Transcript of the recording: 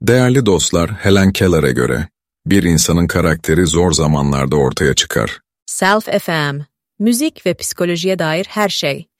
Değerli dostlar, Helen Keller'e göre, bir insanın karakteri zor zamanlarda ortaya çıkar. Self FM, müzik ve psikolojiye dair her şey.